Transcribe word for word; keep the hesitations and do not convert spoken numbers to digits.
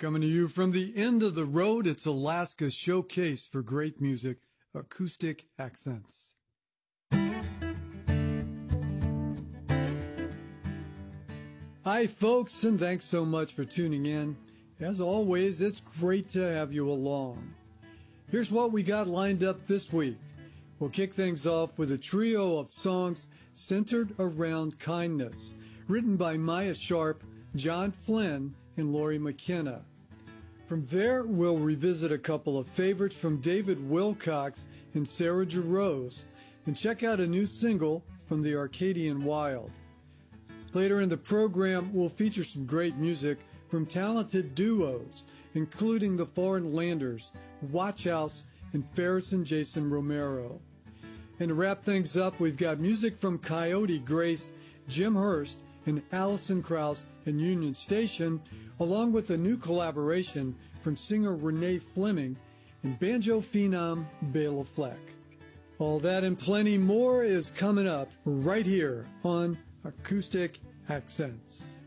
Coming to you from the end of the road, it's Alaska's showcase for great music, Acoustic Accents. Hi, folks, and thanks so much for tuning in. As always, it's great to have you along. Here's what we got lined up this week. We'll kick things off with a trio of songs centered around kindness, written by Maya Sharp, John Flynn, and Lori McKenna. From there, we'll revisit a couple of favorites from David Wilcox and Sarah Jarosz, and check out a new single from the Arcadian Wild. Later in the program, we'll feature some great music from talented duos, including the Foreign Landers, Watch House, and Ferris and Jason Romero. And to wrap things up, we've got music from Coyote Grace, Jim Hurst, and Alison Krauss and Union Station, along with a new collaboration from singer Renee Fleming and banjo phenom Bela Fleck. All that and plenty more is coming up right here on Acoustic Accents.